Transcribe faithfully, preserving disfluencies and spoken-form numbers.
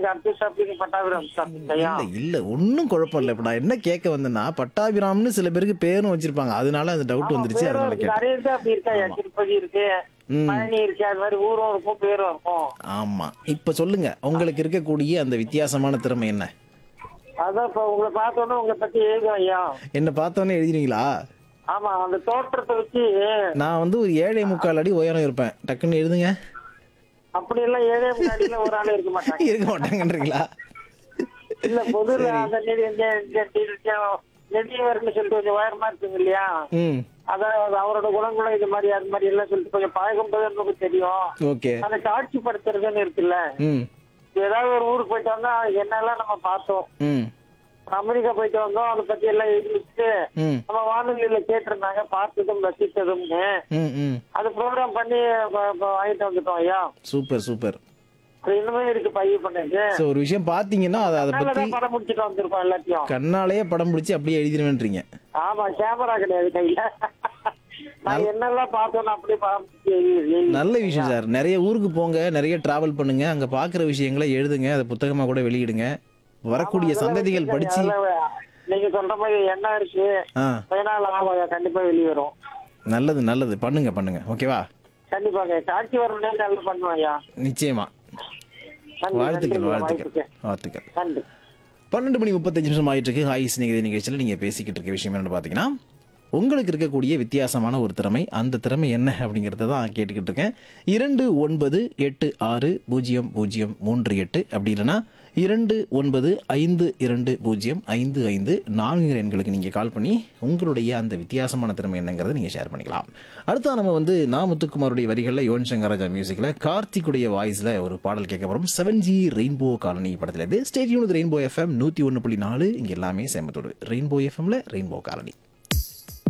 நீங்க அடுத்த shopping Pattabiram shopping ஐயா. இல்ல இல்ல ஒன்றும் குழப்பம் இல்லை. இப்போ நான் என்ன கேட்க வந்தேன்னா பட்டாபிராம்னு சில பேருக்கு பேரும் வச்சிருப்பாங்க, அதனால அந்த டவுட் ஆமா, வந்துருச்சு, பேரும் அதனால இருக்கு, கேட்டேன். நிறைய இது அப்படி இருக்கா ஐயா. ஆமா. திருப்பதி இருக்கு, ம். பழனி இருக்கு, அது மாதிரி ஊரும் இருக்கும் பேரும் இருக்கும். ஆமா, இப்ப சொல்லுங்க உங்களுக்கு இருக்கக்கூடிய அந்த வித்தியாசமான திறமை என்ன? அதான் இப்ப உங்களை பார்த்தோன்னே உங்களை பத்தி எழுதும் ஐயா. என்ன பார்த்தோன்னே எழுதினீங்களா? ஆமா, அந்த தோற்றத்தை வச்சு நான் வந்து ஒரு ஏழை முக்கால் அடி உயரம் இருப்பேன், டக்குன்னு எழுதுங்க. அப்படி எல்லாம் ஏழே முன்னாடியில ஒரு ஆள் இருக்க மாட்டாங்க. இருக்க மாட்டாங்கன்றீங்களா? இல்ல பொதுல சரி. அந்த நெடி நெடியவர்னு சொல்லிட்டு கொஞ்சம் உயரமா இருக்குங்க இல்லையா, ம், அதாவது அவரோட குணங்களும் இது மாதிரி அது மாதிரி எல்லாம் சொல்லிட்டு கொஞ்சம் பழகும் போது நமக்கு தெரியும். ஓகே. அதை காட்சிப்படுத்துறதுன்னு இருக்குல்ல. ம், ஏதாவது ஒரு ஊருக்கு போயிட்டு வந்தா என்னெல்லாம் நம்ம பார்த்தோம், ம், அமெரிக்கா போயிட்டு வந்தோம், அதை பத்தி எல்லாம் எழுதி வச்சுட்டு ம், நம்ம வானொலியில கேட்டிருந்தாங்க, பார்த்ததும் ரசித்ததும்னு ம், ம். அது ப்ரோக்ராம் பண்ணி ப- ப- வாங்கிட்டு வந்துட்டோம் ஐயா. Super super. அது இன்னுமே இருக்கு பதிவு பண்ணது. ஸோ ஒரு விஷயம் பார்த்தீங்கன்னா அதை அதை பத்தி அதனாலதான் படம் முடிச்சுட்டு வந்திருக்கோம் எல்லாத்தையும். கண்ணாலேயே படம் பிடிச்சி அப்படியே எழுதிடுவேன்றீங்க. ஆமா, கேமரா கிடையாது கையில. நான் என்னெல்லாம் பார்த்தோன்னு அப்படியே பார்த்து எழுதி- எழுதி- நல்ல விஷயம் சார். நிறைய ஊருக்கு போங்க, நிறைய டிராவல் பண்ணுங்க, அங்க பாக்குற விஷயங்களை எழுதுங்க, அதை புத்தகமா கூட வெளியிடுங்க. வரக்கூடிய அதெல்லாம் சந்ததிகள் வச்சிருக்கேன். படிச்சு அதெல்லாம் நீங்க சொல்ற மாதிரி என்ன இருக்கு, ஆ பதினாலு ஆகும், கண்டிப்பா வெளியே வரும். நல்லது நல்லது, பண்ணுங்க பண்ணுங்க, ஓகேவா? கண்டிப்பாங்க, காட்சி வரணும்னே நல்லா பண்ணுவோம் ஐயா. நிச்சயமா. நன்றி, வாழ்த்துக்கள் நன்றி, வாழ்த்துக்கள் வாய்ப்புக்கு. வாழ்த்துக்கள். நன்றி. பன்னெண்டு மணி முப்பத்தஞ்சு நிமிஷம் ஆயிட்டு இருக்கு. ஹாய் சிநேகிதி நிகழ்ச்சியில் நீங்க பேசிக்கிட்டு இருக்க விஷயம் என்னன்னு பாத்தீங்கன்னா, உங்களுக்கு இருக்கக்கூடிய வித்தியாசமான ஒரு திறமை, அந்த திறமை என்ன அப்படிங்கறத தான் கேட்டுக்கிட்டு இருக்கேன். இரண்டு ஒன்பது எட்டு ஆறு பூஜ்ஜியம் பூஜ்ஜியம் மூன்று எட்டு அப்படி இல்லைன்னா இரண்டு ஒன்பது ஐந்து இரண்டு பூஜ்ஜியம் ஐந்து ஐந்து நான்கு எண்களுக்கு நீங்கள் கால் பண்ணி உங்களுடைய அந்த வித்தியாசமான திறமை என்னங்கிறத நீங்கள் ஷேர் பண்ணிக்கலாம். அடுத்தா நம்ம வந்து நா முத்துக்குமாருடைய வரிகளில் யுவன் சங்கர் ராஜா மியூசிக்கில் கார்த்திக்குடைய வாய்ஸில் ஒரு பாடல் கேட்க போகிறோம். செவன் ஜி ரெயின்போ காலனி படத்தில் இது ஸ்டேட் யூனிட் ரெயின்போ எஃப்எம் நூற்றி ஒன்று புள்ளி நாலு. இங்கே எல்லாமே சேமத்தோடு ரெயின்போ எஃப்எம்ல ரெயின்போ காலனி.